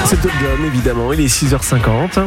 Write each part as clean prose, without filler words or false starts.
C'est Top Gun, évidemment, il est 6h50.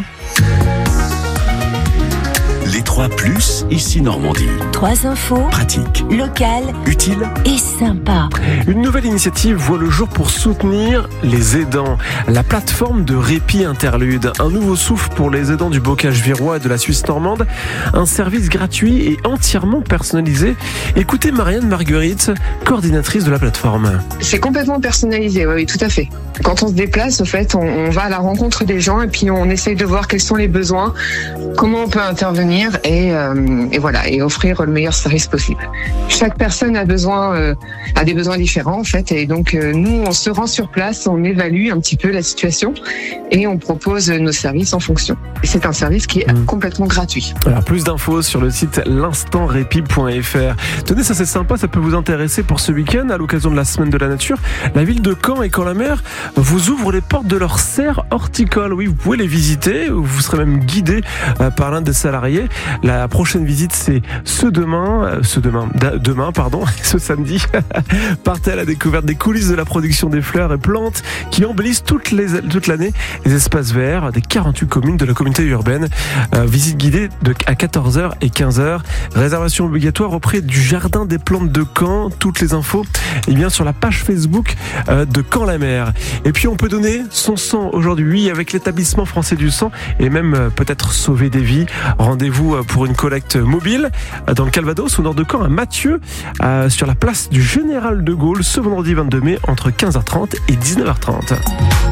Les 3+, ici Normandie. 3 infos, Pratique, locales utile. et sympa. Une nouvelle initiative voit le jour pour soutenir les aidants. La plateforme de répit interlude. Un nouveau souffle pour les aidants du bocage virois et de la Suisse normande. Un service gratuit et entièrement personnalisé. Écoutez Marianne Marguerite, coordinatrice de la plateforme. C'est complètement personnalisé, oui, tout à fait. Quand on se déplace, au fait, on va à la rencontre des gens et puis on essaye de voir quels sont les besoins, comment on peut intervenir et voilà, et offrir le meilleur service possible. Chaque personne a des besoins différents en fait, et donc nous on se rend sur place, on évalue un petit peu la situation et on propose nos services en fonction. Et c'est un service qui est complètement gratuit. Alors plus d'infos sur le site l'instantrépit.fr. Tenez, ça c'est sympa, ça peut vous intéresser pour ce week-end à l'occasion de la semaine de la nature. La ville de Caen et Caen-la-Mer vous ouvre les portes de leur serre horticole. Oui, vous pouvez les visiter, vous serez même guidé par l'un des salariés. La prochaine visite c'est demain, ce samedi. Partez à la découverte des coulisses de la production des fleurs et plantes qui embellissent toute l'année les espaces verts des 48 communes de la communauté urbaine. Visite guidée à 14h et 15h. Réservation obligatoire auprès du Jardin des plantes de Caen. Toutes les infos bien sur la page Facebook de Caen-la-Mer. Et puis on peut donner son sang aujourd'hui avec l'établissement français du sang et même peut-être sauver des vies. Rendez-vous pour une collecte mobile dans le Calvados au nord de Caen à Mathieu sur la place du Général de Gaulle ce vendredi 22 mai entre 15h30 et 19h30.